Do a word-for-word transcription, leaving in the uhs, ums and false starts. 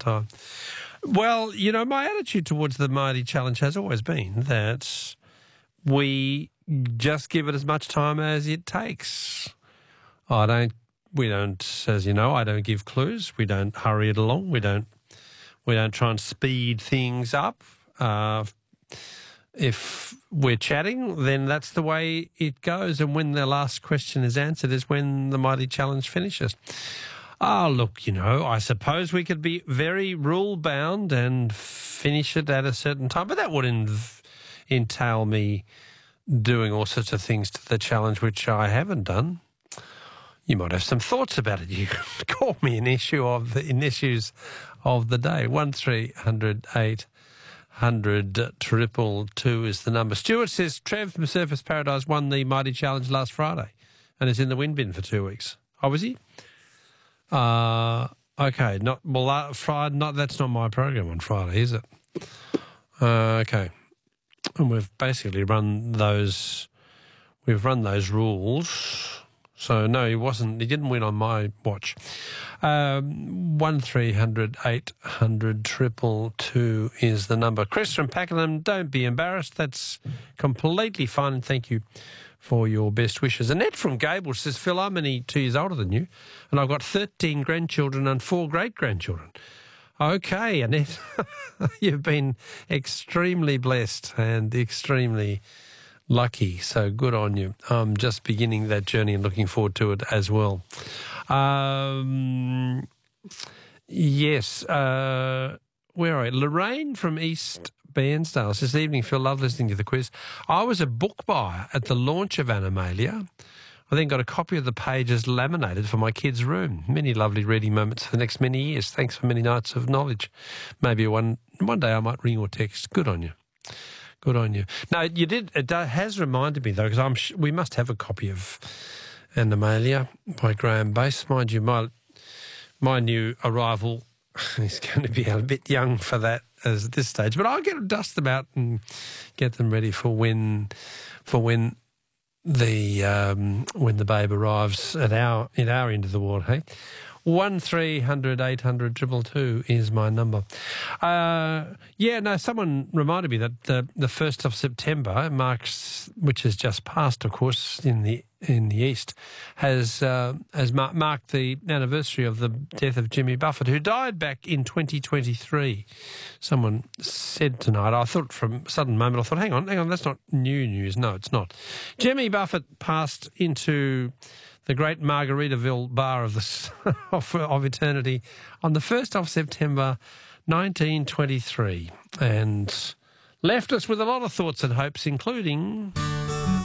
time. Well, you know, my attitude towards the Mighty Challenge has always been that we just give it as much time as it takes. I don't, we don't, as you know, I don't give clues. We don't hurry it along. We don't, we don't try and speed things up. Uh, if we're chatting, then that's the way it goes. And when the last question is answered is when the Mighty Challenge finishes. Ah, oh, look, you know, I suppose we could be very rule-bound and finish it at a certain time, but that would inv- entail me doing all sorts of things to the challenge, which I haven't done. You might have some thoughts about it. You can call me an issue of the in issues of the day. One three hundred eight hundred triple two is the number. Stuart says Trev from Surfers Paradise won the Mighty Challenge last Friday and is in the wind bin for two weeks. Oh, was he? Uh, okay. Not well. Uh, Friday. Not that's not my program on Friday, is it? Uh, okay. And we've basically run those. We've run those rules. So, no, he wasn't. He didn't win on my watch. Um, one three hundred eight hundred triple two is the number. Chris from Pakenham, don't be embarrassed. That's completely fine. And thank you for your best wishes. Annette from Gable says, Phil, I'm only two years older than you, and I've got thirteen grandchildren and four great-grandchildren. Okay, Annette, you've been extremely blessed and extremely lucky, so good on you. I'm just beginning that journey and looking forward to it as well. Um, yes, uh, where are we? Lorraine from East Bairnsdale says, evening, Phil, love listening to the quiz. I was a book buyer at the launch of Animalia. I then got a copy of the pages laminated for my kids' room. Many lovely reading moments for the next many years. Thanks for many nights of knowledge. Maybe one one day I might ring or text. Good on you. Good on you. Now, you did. It has reminded me, though, because I'm. we must have a copy of Animalia by Graham Bass. Mind you, my, my new arrival is going to be a bit young for that as at this stage. But I'll get dust them out and get them ready for when for when the um, when the babe arrives at our in our end of the world, hey? One three hundred eight hundred triple two is my number. Uh, yeah, no, someone reminded me that the the first of September marks, which has just passed, of course, in the in the east, has uh, has mar- marked the anniversary of the death of Jimmy Buffett, who died back in twenty twenty-three. Someone said tonight. I thought from a sudden moment, I thought, hang on, hang on, that's not new news. No, it's not. Jimmy Buffett passed into the great Margaritaville bar of the of, of eternity on the first of September, nineteen twenty-three, and left us with a lot of thoughts and hopes, including